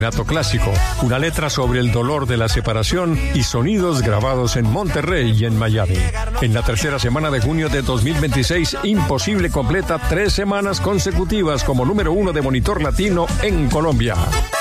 Vallenato clásico, una letra sobre el dolor de la separación y sonidos grabados en Monterrey y en Miami. En la tercera semana de junio de 2026, Imposible completa 3 semanas consecutivas como número 1 de Monitor Latino en Colombia.